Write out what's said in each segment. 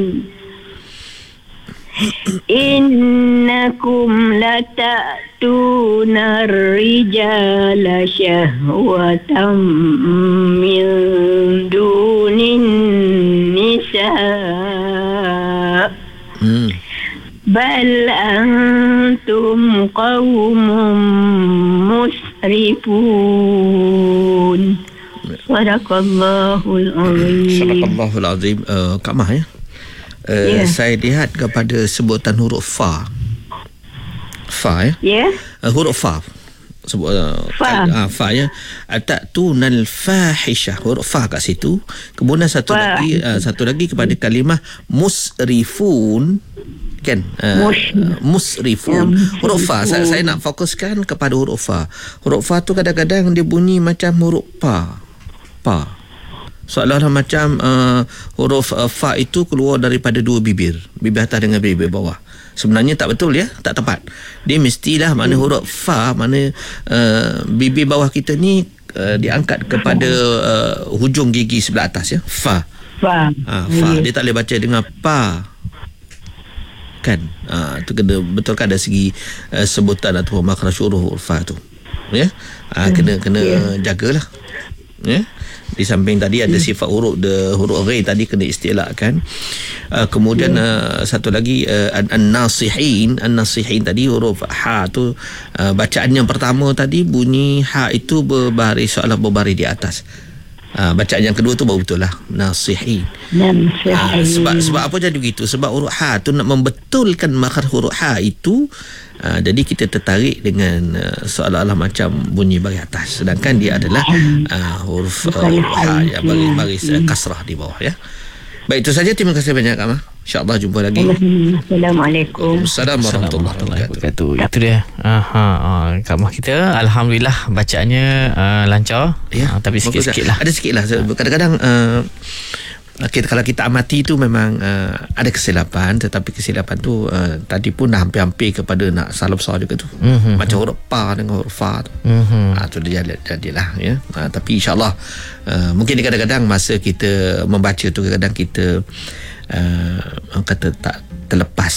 Innakum lata'tuna ar-rijala syahwatan min dunin nisa' bal antum qaumun musrifun. Sadaqallahul azim. Sadaqallahul azim. Kak Mah ya. Saya lihat kepada sebutan huruf fa ya. Huruf fa sebut fa ya. Ta'tunal fahisyah, huruf fa kat situ. Kemudian satu lagi kepada kalimah musrifun kan, musrifun. Huruf fa saya nak fokuskan kepada huruf fa. Huruf fa tu kadang-kadang dia bunyi macam huruf pa. Seolah-olah macam huruf fa itu keluar daripada dua bibir atas dengan bibir bawah. Sebenarnya tak betul ya, tak tepat. Dia mestilah mana huruf fa, mana bibir bawah kita ni diangkat kepada hujung gigi sebelah atas ya. Fa. Dia tak boleh baca dengan pa. Kan? Itu kena betulkan dari segi sebutan atau makhraj huruf fa tu. Ya. Kena jagalah. Ya. Di samping tadi ada sifat huruf ghain tadi kena istilahkan. Kemudian satu lagi an-nasihin tadi huruf ha tu, bacaan yang pertama tadi bunyi ha itu berbaris seolah berbaris di atas. Bacaan yang kedua tu baru betul lah, nasihin. Sebab apa jadi begitu? Sebab huruf ha tu nak membetulkan makhraj huruf ha itu, jadi kita tertarik dengan seolah-olah macam bunyi baris atas, sedangkan dia adalah huruf ha yang baris kasrah di bawah ya. Baik, itu saja. Terima kasih banyak Kak Mah. InsyaAllah jumpa lagi. Assalamualaikum. Assalamualaikum warahmatullahi wabarakatuh. Itu dia. Kak Mah kita alhamdulillah bacaannya lancar ya, tapi sikit-sikit lah. Ada sikit lah. Kadang-kadang kalau kita amati tu memang ada kesilapan, tetapi kesilapan tu tadi pun dah hampir-hampir kepada nak salah besar juga tu. Macam huruf pa dengan huruf fa tu. Tu dia jadilah ya. Tapi insyaAllah mungkin kadang-kadang masa kita membaca tu kadang-kadang kita kata tak terlepas,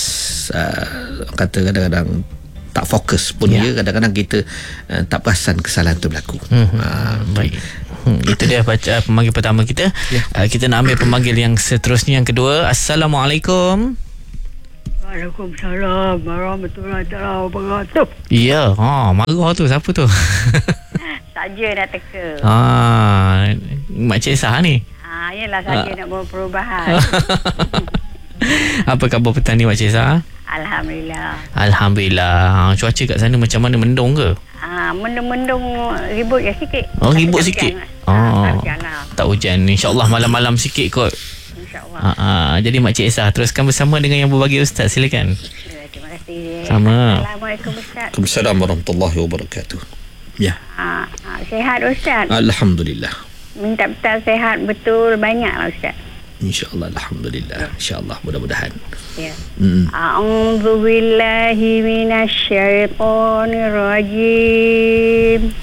kata kadang-kadang tak fokus pun ya. Kadang-kadang kita tak perasan kesalahan tu berlaku. Baik. Itu dia baca pemanggil pertama kita. Kita nak ambil pemanggil yang seterusnya, yang kedua. Assalamualaikum. Waalaikumsalam warahmatullahi wabarakatuh. Ya, marah tu siapa tu? Saja nak teka. Makcik Sah ni. Yalah, saja nak buat perubahan. Apa khabar petang ni Makcik Sah? Alhamdulillah. Cuaca kat sana macam mana, mendung ke? Mendung-mendung, ribut je sikit. Ribut sikit. Tak hujan. InsyaAllah malam-malam sikit kot. InsyaAllah. Jadi Makcik Esah teruskan bersama dengan yang berbagi Ustaz. Silakan. Terima kasih. Sama. Assalamualaikum Ustaz. Waalaikumsalam warahmatullahi wabarakatuh. Ya. Sihat Ustaz? Alhamdulillah. Minta sihat betul banyaklah Ustaz. InsyaAllah, alhamdulillah. InsyaAllah, mudah-mudahan. Ya. A'udzu billahi minasyaitonir rajim.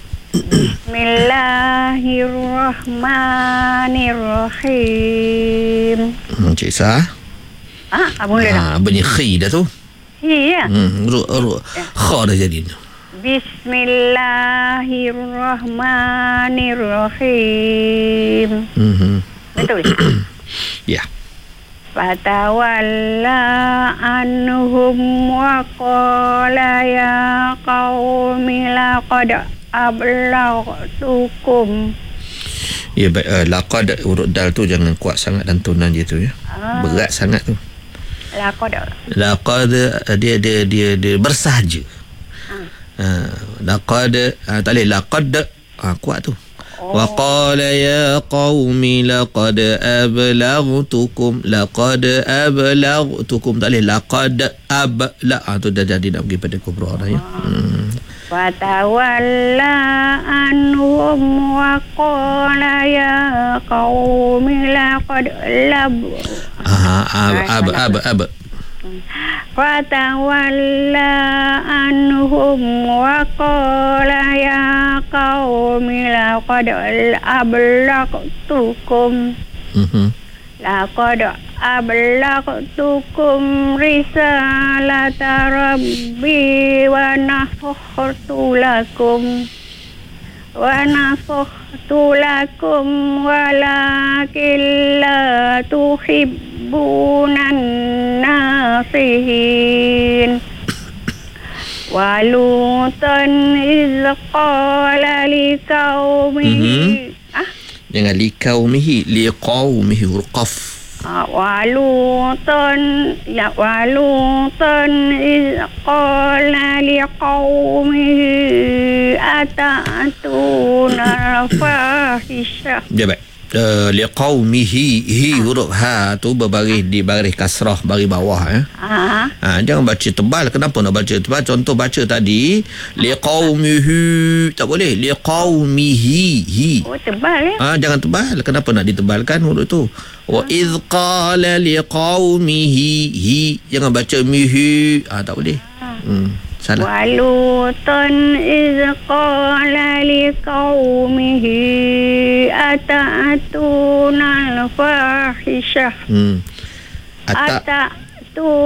Bismillahirrahmanirrahim. Cik Sah. Boleh dah. Bunyi khi dah tu. Iya. Kha dah jadi. Bismillahirrahmanirrahim. Betul. Ya. Fatawalla anhum wa qala ya qaumi laqad ablaghtukum. Ya, baik. Laqad huruf dal tu jangan kuat sangat dan tunan dia tu ya. Berat sangat tu. Laqad dia bersahaja. Laqad tak boleh laqad kuat tu. Wa qala ya qaumi laqad ablaghtukum tak boleh laqad tu dah jadi nak pergi pada kubra dah ya. Fatawalla anhum wa qala ya qaumi laqad Fatawalla anhum wa qala ya qaumi laqad ablaghtukum. laqad ablagtukum risalata rabbi wa nafakhtu lakum walakin la tuhibbunan nasihin. Walutan iz qala liqaumihi Jangan liqaumihi, liqaumihi huruf qaf. Walutan iz qala liqaumihi atatuna al-fahisha. Ya baik. Liqaumihi, hi huruf ha tu berbaris di baris kasrah baris bawah jangan baca tebal. Kenapa nak baca tebal? Contoh baca tadi liqaumihi, tak boleh liqaumihi. Tebal jangan tebal. Kenapa nak ditebalkan huruf tu? Wa iz qala liqaumihi, hi jangan baca mihi. Tak boleh. Salah. Walutan iz qala liqaumihi atatuna al-fahisha.